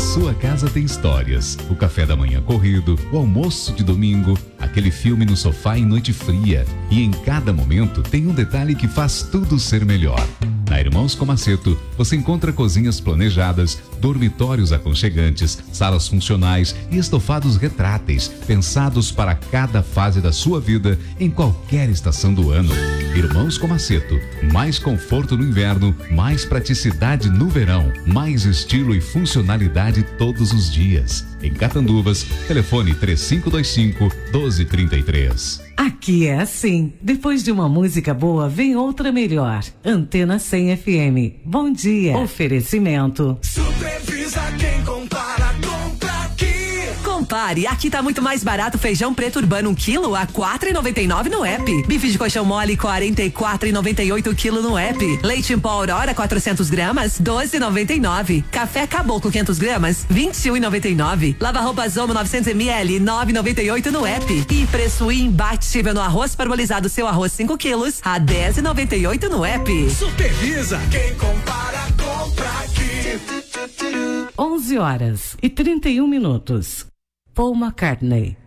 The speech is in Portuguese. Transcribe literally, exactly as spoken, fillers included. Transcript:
sua casa tem histórias. O café da manhã corrido, o almoço de domingo, aquele filme no sofá em noite fria. E em cada momento tem um detalhe que faz tudo ser melhor. Na Irmãos Comaceto, você encontra cozinhas planejadas, dormitórios aconchegantes, salas funcionais e estofados retráteis, pensados para cada fase da sua vida, em qualquer estação do ano. Irmãos Comaceto, mais conforto no inverno, mais praticidade no verão, mais estilo e funcionalidade todos os dias. Em Catanduvas, telefone três cinco dois cinco, um dois três três. Aqui é assim. Depois de uma música boa, vem outra melhor. Antena cem F M. Bom dia. Oferecimento. Supervisa quem compara, compra aqui. Compare, aqui tá muito mais barato feijão preto urbano um quilo a quatro e noventa e nove no app. Bife de colchão mole quarenta e quatro e noventa e oito quilo no app. Leite em pó Aurora quatrocentos gramas doze e noventa e nove. Café Caboclo quinhentos gramas vinte e um e noventa e nove. Lava roupa Zomo novecentos mililitros nove e noventa e oito no app. E preço imbatível no arroz parbolizado seu arroz cinco quilos a dez e noventa e oito no app. Supervisa quem compara, compra aqui. onze horas e trinta e um minutos. Paul McCartney.